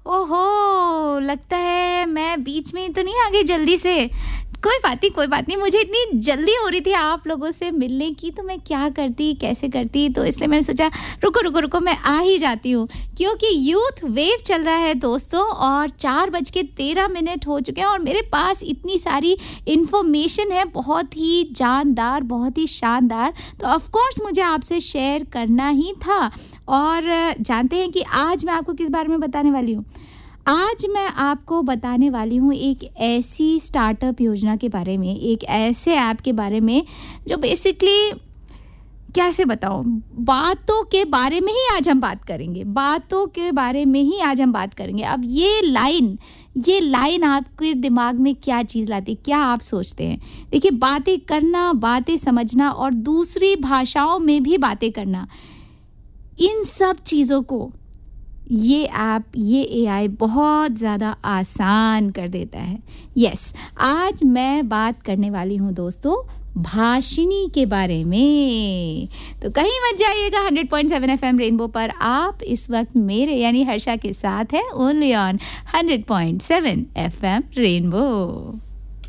ओहो! लगता है मैं बीच में तो नहीं आ गई जल्दी से। कोई बात नहीं, मुझे इतनी जल्दी हो रही थी आप लोगों से मिलने की, तो मैं क्या करती, कैसे करती, तो इसलिए मैंने सोचा रुको मैं आ ही जाती हूँ। क्योंकि यूथ वेव चल रहा है दोस्तों और 4:13 हो चुके हैं और मेरे पास इतनी सारी इन्फॉर्मेशन है, बहुत ही जानदार, बहुत ही शानदार, तो ऑफ़ कोर्स मुझे आपसे शेयर करना ही था। और जानते हैं कि आज मैं आपको किस बारे में बताने वाली हूँ? आज मैं आपको बताने वाली हूँ एक ऐसी स्टार्टअप योजना के बारे में, एक ऐसे ऐप के बारे में जो बेसिकली कैसे बताऊँ, बातों के बारे में ही आज हम बात करेंगे, बातों के बारे में ही आज हम बात करेंगे। अब ये लाइन आपके दिमाग में क्या चीज़ लाती है, क्या आप सोचते हैं? देखिए, बातें करना, बातें समझना और दूसरी भाषाओं में भी बातें करना, इन सब चीज़ों को ये ऐप, ये एआई बहुत ज़्यादा आसान कर देता है। यस, आज मैं बात करने वाली हूँ दोस्तों भाषिणी के बारे में। तो कहीं मत जाइएगा, 100.7 एफएम रेनबो पर आप इस वक्त मेरे यानी हर्षा के साथ हैं, ओनली ऑन 100.7 एफएम रेनबो।